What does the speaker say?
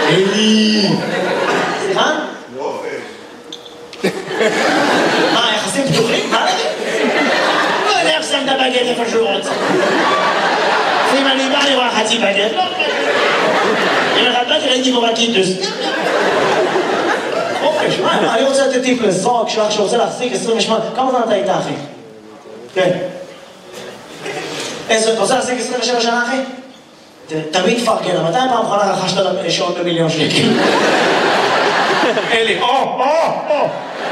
אלי! סליחה? לא, מה, יחסים פתוחים? מה נגיד? לא יודע איך שם את הבגט איפה שהוא רוצה. אם אני בא, אני רואה חצי בגט, לא בגט. אם אחד בגט, ראיתי בו בקיטוס. אוקיי, שמע, אני רוצה לתת טיפ לזרוק שלך שרוצה להחזיק 28... כמה זמן אתה איתה, אחי? כן. אתה רוצה להחזיק 27 שנה, אחי? תמיד פרגן, מתי פעם אחרונה רכשת שעון ב1,000,000 שקל? אלי, או!